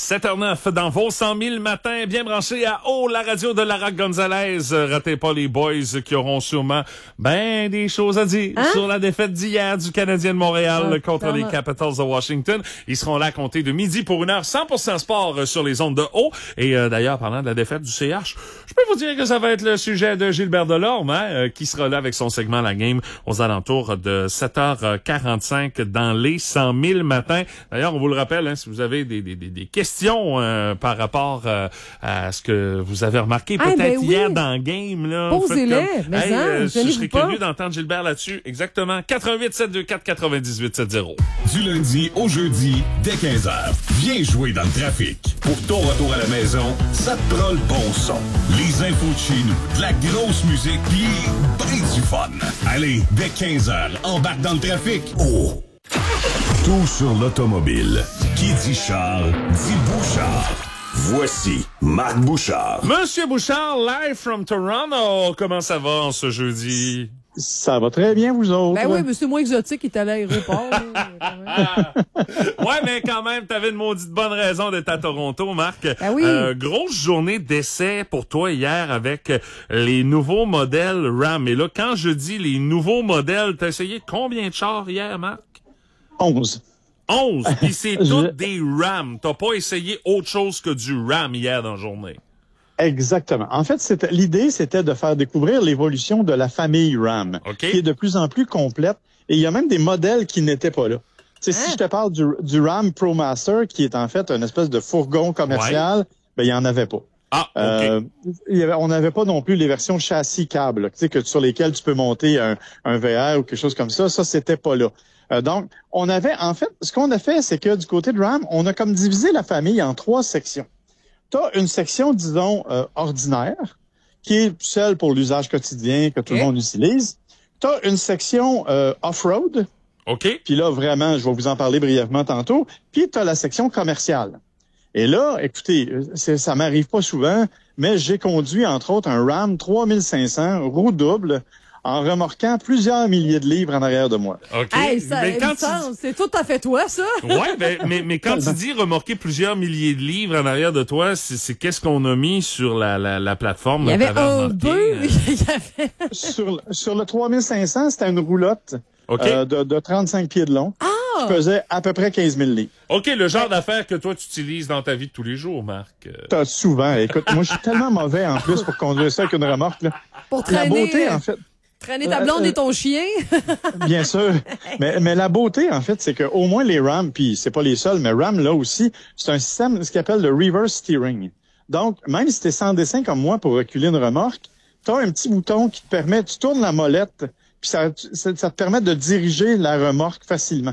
7h09 dans vos 100 000 matins, bien branchés à la radio de Lara Gonzalez. Ratez pas les boys qui auront sûrement des choses à dire sur la défaite d'hier du Canadien de Montréal contre les Capitals de Washington. Ils seront là à compter de midi pour une heure 100% sport sur les ondes de haut. Et d'ailleurs, parlant de la défaite du CH, je peux vous dire que ça va être le sujet de Gilbert Delorme, qui sera là avec son segment La Game aux alentours de 7h45 dans les 100 000 matins. D'ailleurs, on vous le rappelle, si vous avez des questions par rapport à ce que vous avez remarqué peut-être hier dans le game, là. Posez-les, je serais curieux d'entendre Gilbert là-dessus. Exactement. 88 724 98 70. Du lundi au jeudi, dès 15h. Viens jouer dans le trafic. Pour ton retour à la maison, ça te prend le bon son. Les infos de chez nous, de la grosse musique, pis ben du fun. Allez, dès 15h, embarque dans le trafic. Tout sur l'automobile. Qui dit char, dit Bouchard. Voici Marc Bouchard. Monsieur Bouchard, live from Toronto. Comment ça va en ce jeudi? Ça va très bien, vous autres. Ben oui, mais c'est moins exotique, il est allé à l'aéroport. Ouais, mais quand même, t'avais une maudite bonne raison d'être à Toronto, Marc. Ben oui. Grosse journée d'essai pour toi hier avec les nouveaux modèles RAM. Et là, quand je dis les nouveaux modèles, t'as essayé combien de chars hier, Marc? 11. 11, puis c'est toutes des RAM. T'as pas essayé autre chose que du RAM hier dans la journée. Exactement. En fait, l'idée, c'était de faire découvrir l'évolution de la famille RAM, qui est de plus en plus complète. Et il y a même des modèles qui n'étaient pas là. Si je te parle du RAM ProMaster, qui est en fait une espèce de fourgon commercial, il n'y en avait pas. On n'avait pas non plus les versions châssis câble, sur lesquelles tu peux monter un VR ou quelque chose comme ça. Ça, c'était pas là. Donc, ce qu'on a fait, c'est que du côté de RAM, on a comme divisé la famille en 3 sections. Tu as une section, disons, ordinaire, qui est celle pour l'usage quotidien que tout le monde utilise. Tu as une section off-road. OK. Puis là, vraiment, je vais vous en parler brièvement tantôt. Puis tu as la section commerciale. Et là, écoutez, ça m'arrive pas souvent, mais j'ai conduit, entre autres, un Ram 3500, roue double, en remorquant plusieurs milliers de livres en arrière de moi. OK. Hey, c'est tout à fait toi, ça. Ouais, mais quand tu dis remorquer plusieurs milliers de livres en arrière de toi, c'est qu'est-ce qu'on a mis sur la plateforme? Il y avait un bœuf. Sur le 3500, c'était une roulotte de 35 pieds de long. Qui pesait à peu près 15 000 livres. OK, le genre d'affaires que toi, tu utilises dans ta vie de tous les jours, Marc. T'as souvent. Écoute, moi, je suis tellement mauvais, en plus, pour conduire ça avec une remorque, là. Pour traîner. La beauté, en fait. Traîner ta blonde et ton chien. Bien sûr. Mais la beauté, en fait, c'est que au moins les RAM, puis c'est pas les seuls, mais RAM, là aussi, c'est un système, ce qu'ils appelle le reverse steering. Donc, même si t'es sans dessin comme moi pour reculer une remorque, t'as un petit bouton qui te permet, tu tournes la molette, puis ça te permet de diriger la remorque facilement.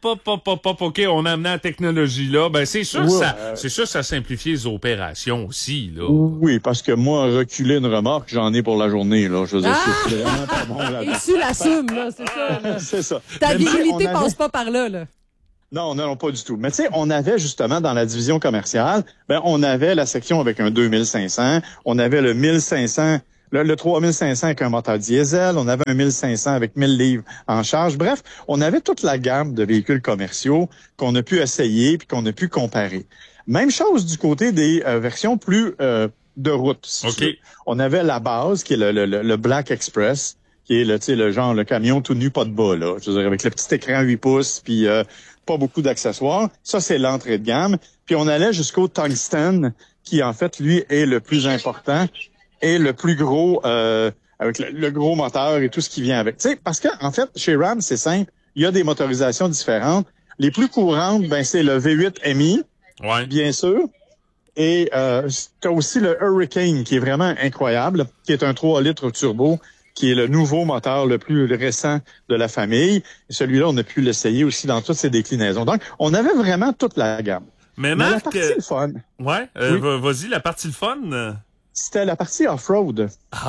OK, on a amené la technologie là. Ben, c'est sûr, ça simplifie les opérations aussi, là. Oui, parce que moi, reculer une remorque, j'en ai pour la journée, là. Je veux dire, c'est vraiment pas bon, là. Et tu l'assumes, là, c'est ça, là. C'est ça. Ta virilité passe pas par là, là. Non, pas du tout. Mais tu sais, on avait justement dans la division commerciale, on avait la section avec un 2500, on avait le 1500, le 3500 avec un moteur diesel, on avait un 1500 avec 1000 livres en charge. Bref, on avait toute la gamme de véhicules commerciaux qu'on a pu essayer puis qu'on a pu comparer. Même chose du côté des versions plus de route. Si tu veux. On avait la base qui est le Black Express, qui est le camion tout nu, pas de bas, là. Je veux dire, avec le petit écran 8 pouces puis pas beaucoup d'accessoires. Ça, c'est l'entrée de gamme. Puis on allait jusqu'au Tungsten, qui en fait, lui, est le plus important et le plus gros, avec le gros moteur et tout ce qui vient avec. Tu sais, parce que en fait, chez Ram, c'est simple, il y a des motorisations différentes. Les plus courantes, c'est le V8 MI, bien sûr. Et tu as aussi le Hurricane, qui est vraiment incroyable, qui est un 3 litres turbo, qui est le nouveau moteur le plus récent de la famille. Et celui-là, on a pu l'essayer aussi dans toutes ses déclinaisons. Donc, on avait vraiment toute la gamme. Mais Marc, la partie le fun. Ouais, vas-y, la partie le fun. C'était la partie off-road.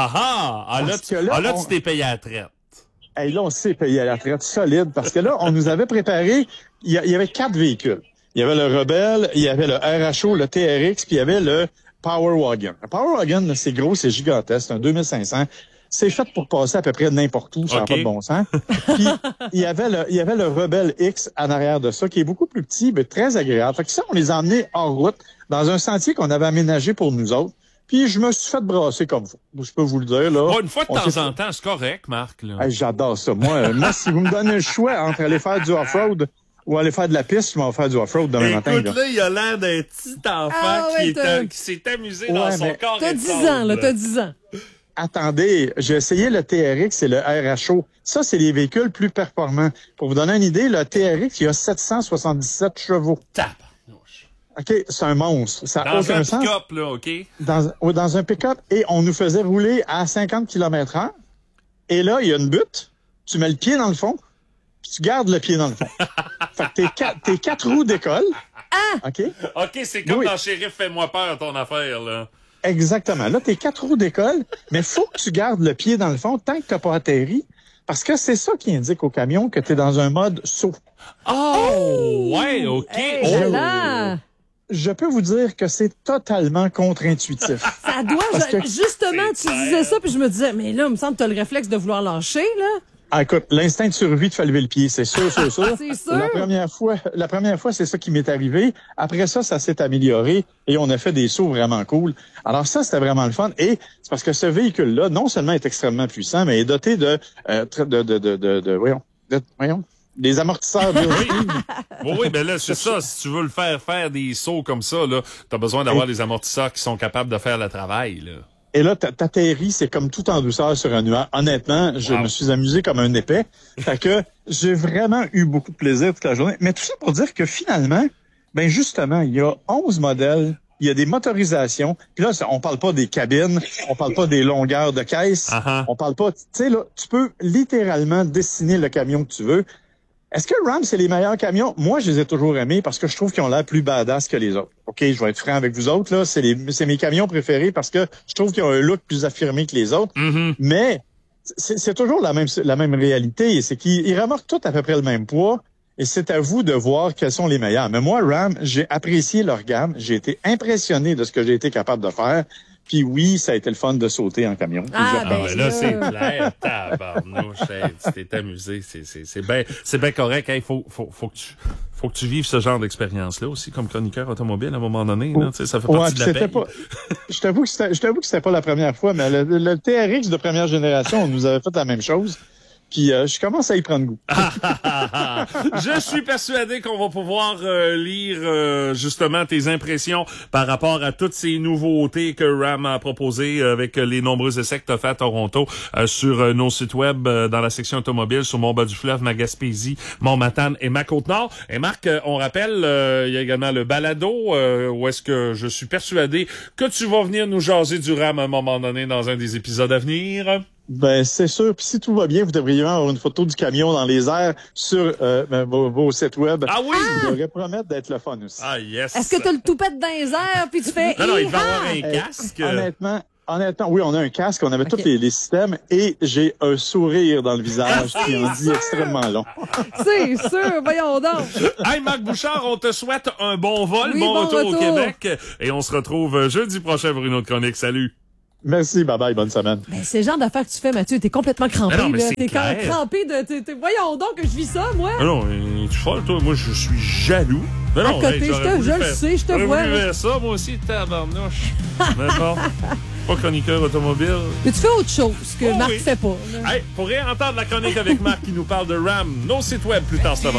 Là, tu t'es payé à la traite. Hey, là, on s'est payé à la traite solide parce que là, on nous avait préparé, il y avait 4 véhicules. Il y avait le Rebelle, il y avait le RHO, le TRX, puis il y avait le Power Wagon. Le Power Wagon, là, c'est gros, c'est gigantesque, c'est un 2500. c'est fait pour passer à peu près n'importe où, ça n'a pas de bon sens. Puis, il y avait le Rebel X en arrière de ça, qui est beaucoup plus petit, mais très agréable. Fait que ça, on les a emmenés hors route, dans un sentier qu'on avait aménagé pour nous autres. Puis, je me suis fait brasser comme vous. Je peux vous le dire, là. Une fois de temps en temps, c'est correct, Marc, là. Hey, j'adore ça. Moi, si vous me donnez le choix entre aller faire du off-road ou aller faire de la piste, je vais faire du off-road demain matin. Écoute, là, il a l'air d'un petit enfant qui s'est amusé dans son corps. T'as 10 ans, là, t'as 10 ans. Attendez, j'ai essayé le TRX et le RHO. Ça, c'est les véhicules plus performants. Pour vous donner une idée, le TRX, il a 777 chevaux. Tabarnouche. OK, c'est un monstre. Ça n'a aucun sens. Dans un pick-up, là, OK? Dans un pick-up, et on nous faisait rouler à 50 km/h. Et là, il y a une butte. Tu mets le pied dans le fond, puis tu gardes le pied dans le fond. Fait que tes 4 roues décollent. Ah! OK? OK, c'est comme dans Shérif, fais-moi peur, ton affaire, là. Exactement. Là, tes 4 roues décollent, mais faut que tu gardes le pied dans le fond tant que t'as pas atterri. Parce que c'est ça qui indique au camion que tu es dans un mode saut. Oh! Ouais, OK. Hey, je peux vous dire que c'est totalement contre-intuitif. Ça doit... Justement, tu disais ça, puis je me disais, mais là, il me semble que tu as le réflexe de vouloir lâcher, là. Ah, écoute, l'instinct de survie te fait lever le pied, c'est sûr. C'est sûr. La première fois, c'est ça qui m'est arrivé. Après ça, ça s'est amélioré et on a fait des sauts vraiment cool. Alors ça, c'était vraiment le fun. Et c'est parce que ce véhicule-là, non seulement est extrêmement puissant, mais est doté des amortisseurs Oui, mais là, c'est ça. Si tu veux le faire des sauts comme ça, là, t'as besoin d'avoir des amortisseurs qui sont capables de faire le travail, là. Et là, t'atterris, c'est comme tout en douceur sur un nuage. Honnêtement, je me suis amusé comme un épais. Fait que j'ai vraiment eu beaucoup de plaisir toute la journée. Mais tout ça pour dire que finalement, ben justement, il y a 11 modèles, il y a des motorisations. Puis là, on parle pas des cabines, on parle pas des longueurs de caisse, on parle pas... Tu sais, là, tu peux littéralement dessiner le camion que tu veux. Est-ce que Ram, c'est les meilleurs camions? Moi, je les ai toujours aimés parce que je trouve qu'ils ont l'air plus badass que les autres. OK, je vais être franc avec vous autres, là. C'est mes camions préférés parce que je trouve qu'ils ont un look plus affirmé que les autres. Mm-hmm. Mais c'est toujours la même réalité. C'est qu'ils remorquent tous à peu près le même poids. Et c'est à vous de voir quels sont les meilleurs. Mais moi, Ram, j'ai apprécié leur gamme. J'ai été impressionné de ce que j'ai été capable de faire. Puis oui, ça a été le fun de sauter en camion. Ben là, c'est clair. Tabarnouche, tu t'es amusé. C'est bien correct. Hey, faut que tu vives ce genre d'expérience-là aussi, comme chroniqueur automobile, à un moment donné. Là, ça fait partie de la paye. Je t'avoue que c'était pas la première fois, mais le TRX de première génération, on nous avait fait la même chose. Puis je commence à y prendre goût. Je suis persuadé qu'on va pouvoir lire justement tes impressions par rapport à toutes ces nouveautés que Ram a proposées avec les nombreux essais que tu as fait à Toronto sur nos sites web dans la section automobile sur Mont-Bas-du-Fleuve, ma Gaspésie, Mont-Matane et ma Côte-Nord. Et Marc, on rappelle, il y a également le balado où est-ce que je suis persuadé que tu vas venir nous jaser du Ram à un moment donné dans un des épisodes à venir. Ben, c'est sûr. Puis si tout va bien, vous devriez avoir une photo du camion dans les airs sur vos sites web. Ah oui! Ça devrait promettre d'être le fun aussi. Ah yes! Est-ce que tu as le toupette dans les airs puis tu fais... Non, il va avoir un casque. Honnêtement, oui, on a un casque, on avait tous les systèmes et j'ai un sourire dans le visage qui en dit extrêmement long. C'est sûr, voyons donc. Hey, Marc Bouchard, on te souhaite un bon vol, bon retour au Québec et on se retrouve jeudi prochain pour une autre chronique. Salut! Merci, bye-bye, bonne semaine. Ben, c'est le genre d'affaires que tu fais, Mathieu. T'es complètement crampé, non, là. T'es crampé de... Voyons donc que je vis ça, moi. Non, tu folle, toi. Moi, je suis jaloux. Mais non, à côté, je le sais, je te vois. Je ça, moi aussi, tabarnouche. Mais bon, pas chroniqueur automobile. Mais tu fais autre chose que Marc fait pas. Hey, pour réentendre la chronique avec Marc qui nous parle de Ram, nos sites web plus tard cet